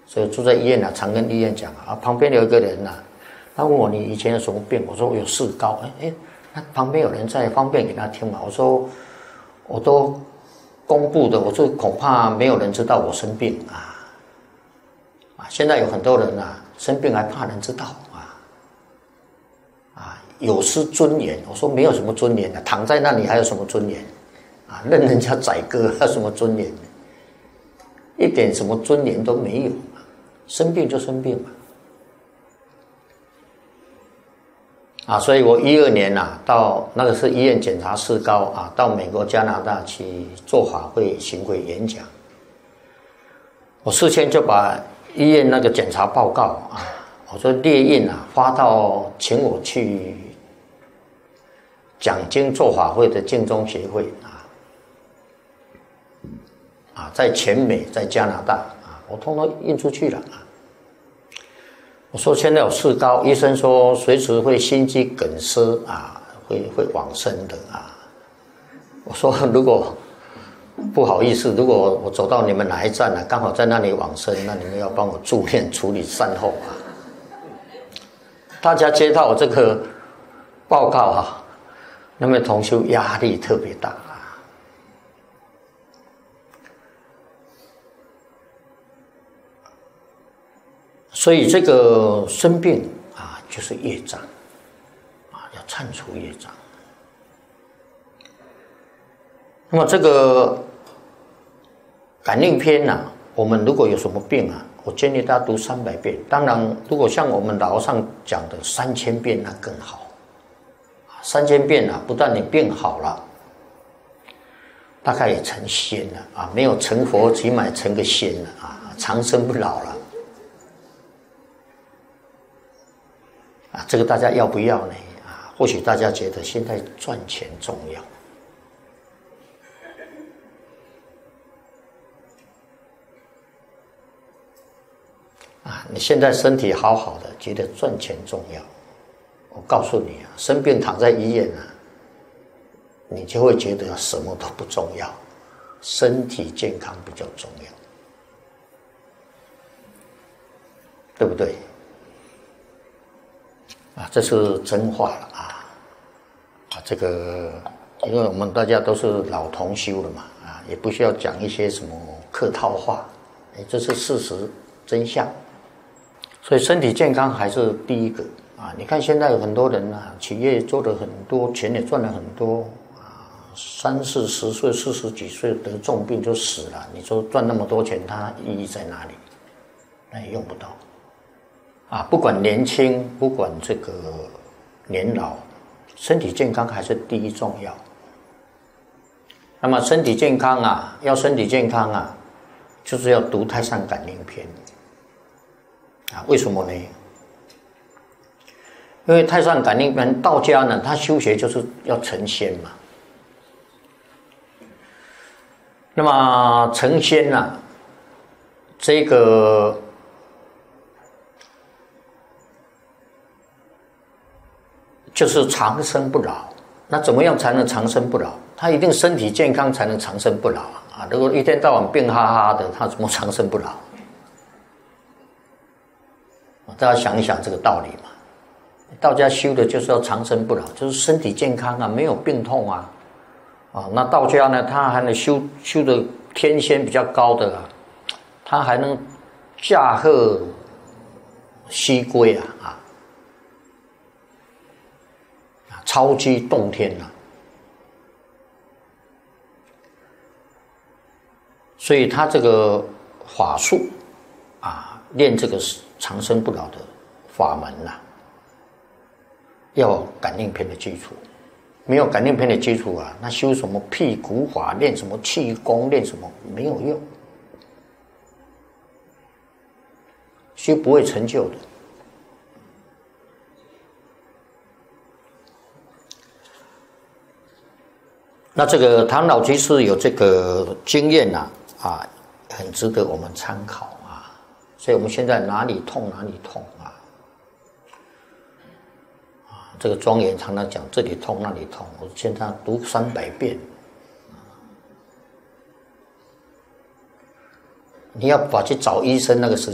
所以住在医院啊，常跟医院讲啊，旁边有一个人呐、他问我你以前有什么病？我说我有4高。那旁边有人在，方便给他听嘛？我说我都公布的，我说恐怕没有人知道我生病啊。现在有很多人啊，生病还怕人知道有失尊严。我说没有什么尊严的，躺在那里还有什么尊严啊？任人家宰割还有什么尊严？一点什么尊严都没有嘛。生病就生病嘛。所以我12年到那个是医院检查4高到美国加拿大去做法会巡回演讲。我事先就把医院那个检查报告我说列印发到请我去讲经做法会的净宗协会在全美在加拿大我通通印出去了我说现在有4高，医生说随时会心肌梗塞会往生的我说如果不好意思，如果我走到你们哪一站刚好在那里往生，那你们要帮我助念处理善后大家接到我这个报告那么同修压力特别大所以这个生病就是业障要忏除业障。那么这个感应篇我们如果有什么病我建议大家读300遍。当然，如果像我们老和尚讲的3000遍那更好。3000遍不但你病好了，大概也成仙了没有成佛，起码成个仙了长生不老了。这个大家要不要呢？或许大家觉得现在赚钱重要。你现在身体好好的，觉得赚钱重要。我告诉你生病躺在医院你就会觉得什么都不重要，身体健康比较重要，对不对？这是真话了这个因为我们大家都是老同修了嘛也不需要讲一些什么客套话，这是事实真相。所以身体健康还是第一个你看现在有很多人企业做了很多，钱也赚了很多30、40岁、40几岁得重病就死了。你说赚那么多钱，它意义在哪里？那也用不到不管年轻，不管这个年老，身体健康还是第一重要。那么身体健康要身体健康就是要读太上感应篇为什么呢？因为太上感应篇，道家呢，他修学就是要成仙嘛。那么成仙这个就是长生不老。那怎么样才能长生不老？他一定身体健康才能长生不老如果一天到晚病哈哈的，他怎么长生不老？大家想一想这个道理嘛。道家修的就是要长生不老，就是身体健康没有病痛那道家呢，他还能修的天仙比较高的他还能驾鹤西归超级动天所以他这个法术练这个长生不老的法门要感应篇的基础。没有感应篇的基础那修什么辟谷法，练什么气功，练什么没有用，修不会成就的。那这个唐老居士有这个经验很值得我们参考所以我们现在哪里痛哪里痛这个庄严常常讲这里痛那里痛，我现在读300遍。你要跑去找医生那个时